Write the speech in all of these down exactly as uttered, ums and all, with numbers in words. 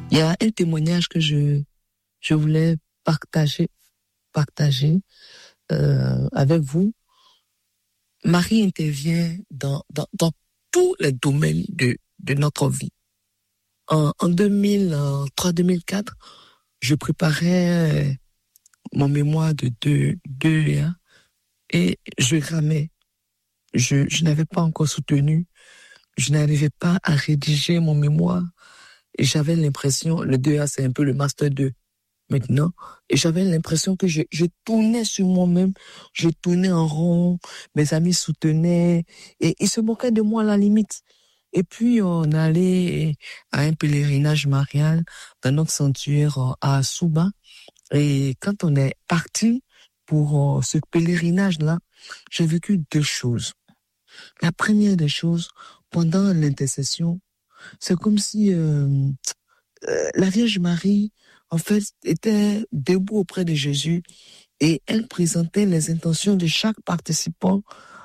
Il y a un témoignage que je, je voulais partager, partager euh, avec vous. Marie intervient dans, dans, dans tous les domaines de, de notre vie. En, en deux mille trois deux mille quatre, je préparais mon mémoire de deux, deux hein, et je ramais. Je, je n'avais pas encore soutenu. Je n'arrivais pas à rédiger mon mémoire. Et j'avais l'impression, le deux A, c'est un peu le master deux maintenant. Et j'avais l'impression que je, je tournais sur moi-même. Je tournais en rond. Mes amis soutenaient. Et ils se moquaient de moi à la limite. Et puis, on allait à un pèlerinage marial dans notre sanctuaire à Souba. Et quand on est parti pour ce pèlerinage-là, j'ai vécu deux choses. La première des choses, pendant l'intercession, c'est comme si euh, euh, la Vierge Marie, en fait, était debout auprès de Jésus et elle présentait les intentions de chaque participant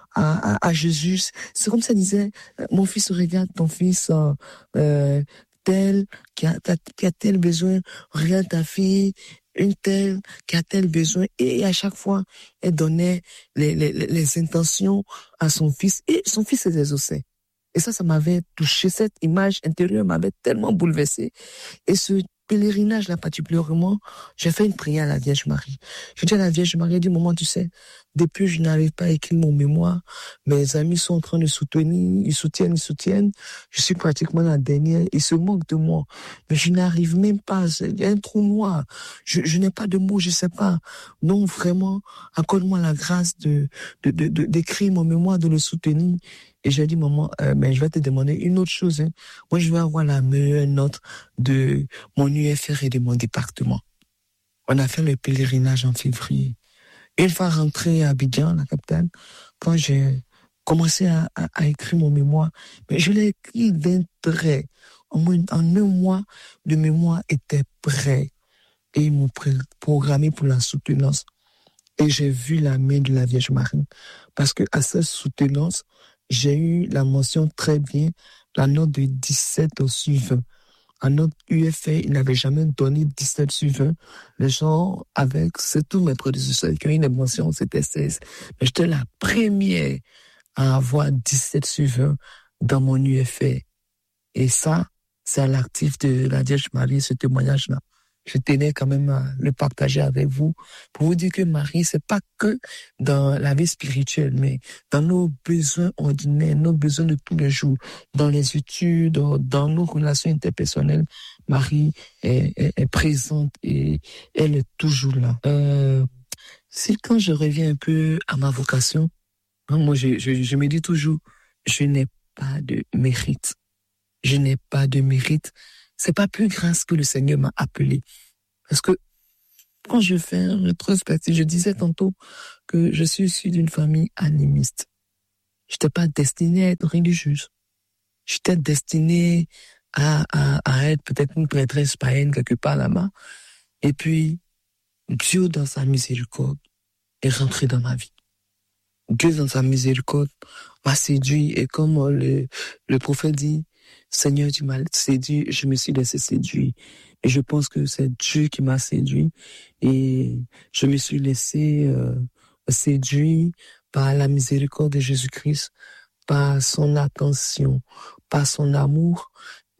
à, à, à Jésus. C'est comme ça, elle disait, mon fils, regarde ton fils, euh, tel qui a, qui a tel besoin, regarde ta fille, une telle qui a tel besoin. Et à chaque fois, elle donnait les, les, les intentions à son fils et son fils les exauçait. Et ça, ça m'avait touché. Cette image intérieure m'avait tellement bouleversé. Et ce pèlerinage-là, particulièrement, j'ai fait une prière à la Vierge Marie. Je dis à la Vierge Marie, du moment, tu sais, depuis je n'arrive pas à écrire mon mémoire, mes amis sont en train de soutenir, ils soutiennent, ils soutiennent. Je suis pratiquement la dernière, ils se moquent de moi. Mais je n'arrive même pas, il y a un trou noir. Je, je n'ai pas de mots, je sais pas. Non, vraiment, accorde-moi la grâce de, de, de, de, d'écrire mon mémoire, de le soutenir. Et j'ai dit, maman, euh, mais je vais te demander une autre chose. Hein. Moi, je vais avoir la meilleure note de mon U F R et de mon département. On a fait le pèlerinage en février. Une fois rentré à Abidjan, la capitale, quand j'ai commencé à, à, à écrire mon mémoire, mais je l'ai écrit d'un trait. En, moins, en un mois, le mémoire était prêt. Et ils m'ont programmé pour la soutenance. Et j'ai vu la main de la Vierge Marie. Parce que à cette soutenance, j'ai eu la mention très bien, la note de dix-sept sur vingt. À notre U F R, il n'avait jamais donné dix-sept sur vingt. Les gens, avec, c'est tous mes prédécesseurs qui ont eu une mention, c'était seize. Mais j'étais la première à avoir dix-sept sur vingt dans mon U F R. Et ça, c'est à l'actif de la Vierge Marie, ce témoignage-là. Je tenais quand même à le partager avec vous pour vous dire que Marie, c'est pas que dans la vie spirituelle, mais dans nos besoins ordinaires, nos besoins de tous les jours, dans les études, dans nos relations interpersonnelles. Marie est, est, est présente et elle est toujours là. Euh, si quand je reviens un peu à ma vocation, hein, moi je, je, je me dis toujours, je n'ai pas de mérite. Je n'ai pas de mérite. C'est pas plus grâce que le Seigneur m'a appelé. Parce que quand je fais un rétrospectif, je disais tantôt que je suis issu d'une famille animiste. Je n'étais pas destinée à être religieuse. J'étais destinée à, à, à être peut-être une prêtresse païenne quelque part là-bas. Et puis, Dieu dans sa miséricorde est rentré dans ma vie. Dieu dans sa miséricorde m'a séduit. Et comme le, le prophète dit, Seigneur, tu m'as séduit, je me suis laissé séduire. Et je pense que c'est Dieu qui m'a séduit. Et je me suis laissé euh, séduire par la miséricorde de Jésus-Christ, par son attention, par son amour.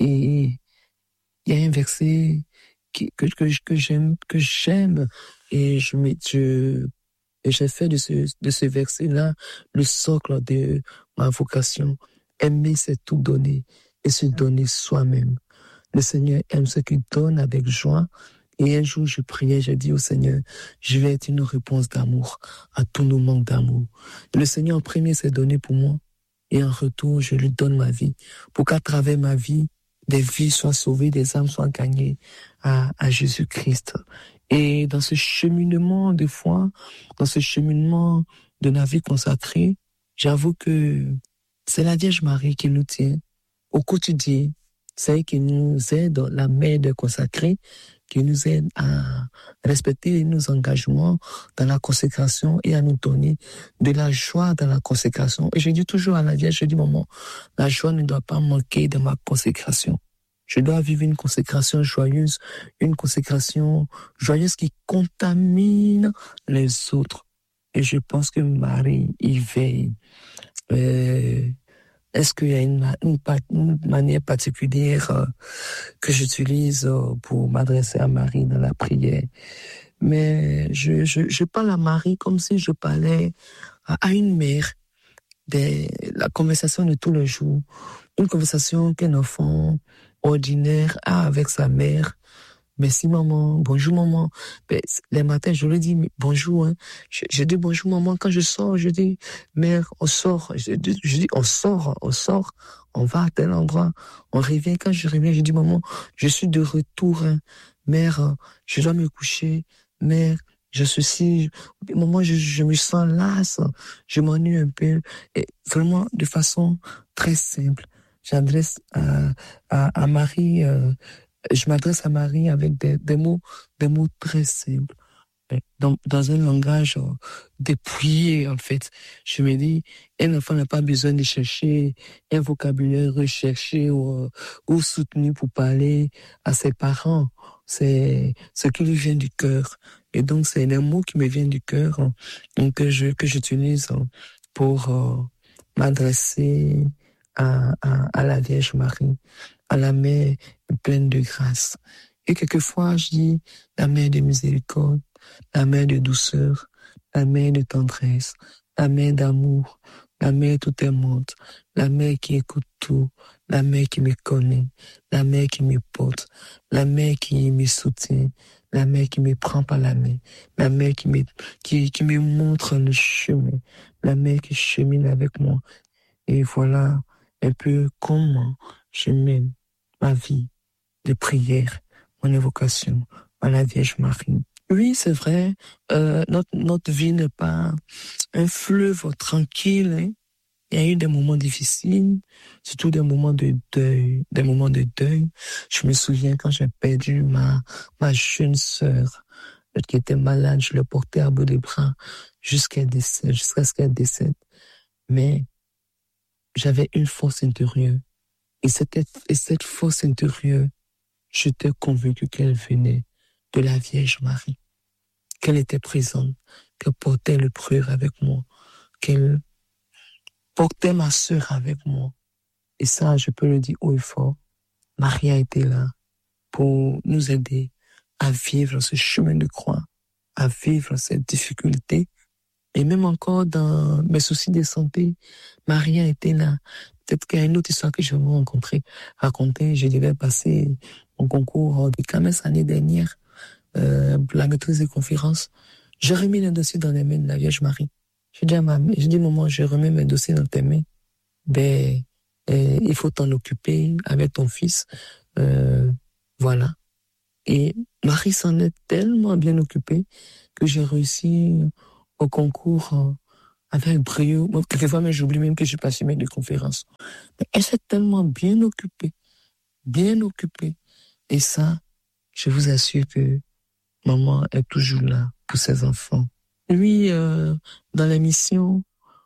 Et il y a un verset qui, que, que, que j'aime, que j'aime. Et je me, je, et j'ai fait de ce, de ce verset-là le socle de ma vocation. Aimer, c'est tout donner. Et se donner soi-même. Le Seigneur aime ceux qui donnent avec joie. Et un jour, je priais, j'ai dit au Seigneur, je vais être une réponse d'amour à tous nos manques d'amour. Et le Seigneur en premier s'est donné pour moi. Et en retour, je lui donne ma vie. Pour qu'à travers ma vie, des vies soient sauvées, des âmes soient gagnées à, à Jésus-Christ. Et dans ce cheminement de foi, dans ce cheminement de la vie consacrée, j'avoue que c'est la Vierge Marie qui nous tient au quotidien. C'est elle qui nous aide, la mère de consacrée, qui nous aide à respecter nos engagements dans la consécration et à nous donner de la joie dans la consécration. Et je dis toujours à la Vierge, je dis, maman, la joie ne doit pas manquer de ma consécration. Je dois vivre une consécration joyeuse, une consécration joyeuse qui contamine les autres. Et je pense que Marie y veille. Euh, est-ce qu'il y a une, une, une manière particulière euh, que j'utilise euh, pour m'adresser à Marie dans la prière? Mais je, je, je parle à Marie comme si je parlais à, à une mère. Des, la conversation de tous les jours, une conversation qu'un enfant ordinaire a avec sa mère. Merci maman, bonjour maman. Ben, les matins, je lui dis bonjour. Hein. Je, je dis bonjour maman. Quand je sors, je dis mère, on sort. Je, je dis on sort, on sort. On va à tel endroit. On revient. Quand je reviens, je dis maman, je suis de retour. Hein. Mère, je dois me coucher. Mère, je suis, maman, je, je me sens lasse. Je m'ennuie un peu. Et vraiment, de façon très simple, j'adresse à, à, à Marie. Euh, Je m'adresse à Marie avec des, des mots, des mots très simples, dans, dans un langage euh, dépouillé, en fait. Je me dis, un enfant n'a pas besoin de chercher un vocabulaire recherché ou, ou soutenu pour parler à ses parents. C'est ce qui lui vient du cœur. Et donc, c'est les mots qui me viennent du cœur hein, que je, que j'utilise hein, pour euh, m'adresser à, à, à la Vierge Marie, à la mère pleine de grâce. Et quelquefois, je dis la mère de miséricorde, la mère de douceur, la mère de tendresse, la mère d'amour, la mère tout aimante, la mère qui écoute tout, la mère qui me connaît, la mère qui me porte, la mère qui me soutient, la mère qui me prend par la main, la mère qui me, qui, qui me montre le chemin, la mère qui chemine avec moi. Et voilà un peu comment je mène ma vie de prière, mon évocation à la Vierge Marie. Oui, c'est vrai, euh, notre, notre vie n'est pas un fleuve tranquille. Hein. Il y a eu des moments difficiles, surtout des moments de deuil, des moments de deuil. Je me souviens quand j'ai perdu ma, ma jeune sœur, qui était malade, je l'ai portée à bout de bras jusqu'à décès, jusqu'à ce qu'elle décède. Mais j'avais une force intérieure. Et cette, et cette force intérieure, j'étais convaincu qu'elle venait de la Vierge Marie, qu'elle était présente, qu'elle portait le prêtre avec moi, qu'elle portait ma sœur avec moi. Et ça, je peux le dire haut et fort, Marie a été là pour nous aider à vivre ce chemin de croix, à vivre cette difficulté. Et même encore dans mes soucis de santé, Marie a été là. Peut-être qu'il y a une autre histoire que je vais vous rencontrer, raconter. Je devais passer mon concours de C A M E S l'année dernière, euh, la maîtrise des conférences. J'ai remis le dossier dans les mains de la Vierge Marie. J'ai dit à ma mère, j'ai dit, maman, je remets mes dossiers dans tes mains. Ben, euh, il faut t'en occuper avec ton fils. Euh, voilà. Et Marie s'en est tellement bien occupée que j'ai réussi au concours euh, avec brio. Bon, quelquefois, mais j'oublie même que je passe mes deux conférences. Mais elle s'est tellement bien occupée, bien occupée. Et ça, je vous assure que maman est toujours là pour ses enfants. Lui, euh, dans la mission,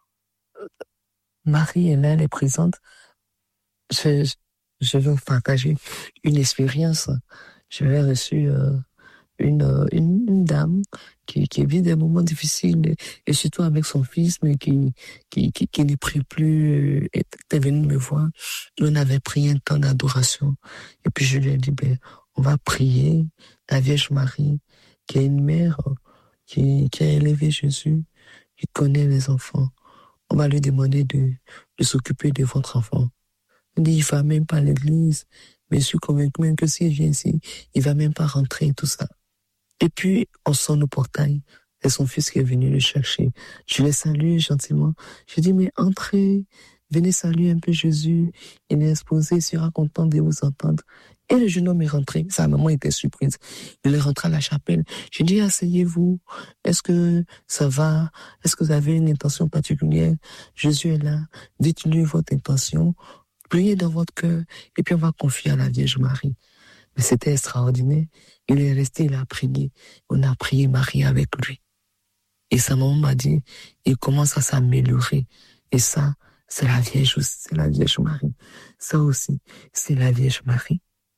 Marie est là, elle est présente. Je, je veux partager une expérience. J'avais reçu euh, une, une, une dame qui, qui vit des moments difficiles et, et surtout avec son fils, mais qui, qui, qui, qui n'y prie plus, et était venue me voir. On avait pris un temps d'adoration. Et puis je lui ai dit, ben, on va prier la Vierge Marie, qui est une mère, qui, qui a élevé Jésus, qui connaît les enfants. On va lui demander de, de s'occuper de votre enfant. Il dit, il va même pas à l'église, mais je suis convaincu même que s'il vient ici, il va même pas rentrer et tout ça. Et puis, on sonne au portail. C'est son fils qui est venu le chercher. Je le salue gentiment. Je dis, mais entrez, venez saluer un peu Jésus. Il est exposé, il sera content de vous entendre. Et le jeune homme est rentré. Sa maman était surprise. Il est rentré à la chapelle. Je dis, asseyez-vous. Est-ce que ça va? Est-ce que vous avez une intention particulière? Jésus est là. Dites-lui votre intention. Priez dans votre cœur. Et puis on va confier à la Vierge Marie. Mais c'était extraordinaire. Il est resté, il a prié. On a prié Marie avec lui. Et sa maman m'a dit, il commence à s'améliorer. Et ça, c'est la Vierge aussi, c'est la Vierge Marie. Ça aussi, c'est la Vierge Marie.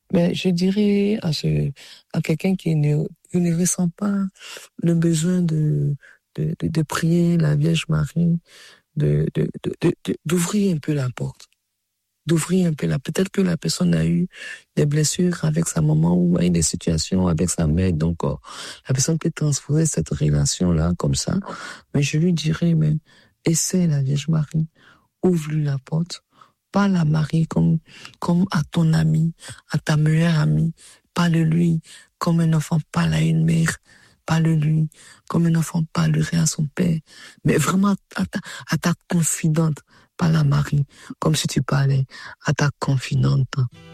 Mais je dirais à ce, à quelqu'un qui ne, qui ne ressent pas le besoin de, de, de, de prier la Vierge Marie, de, de, de, de- de- d'ouvrir un peu la porte. D'ouvrir un peu la, peut-être que la personne a eu des blessures avec sa maman ou a eu des situations avec sa mère. Donc, euh, la personne peut transposer cette relation-là comme ça. Mais je lui dirais, mais essaie la Vierge Marie. Ouvre-lui la porte. Parle à Marie comme, comme à ton ami, à ta meilleure amie. Parle-lui comme un enfant parle à une mère. Parle-lui comme un enfant parlerait à son père. Mais vraiment à ta, à ta confidente. Parle à Marie comme si tu parlais à ta confidente.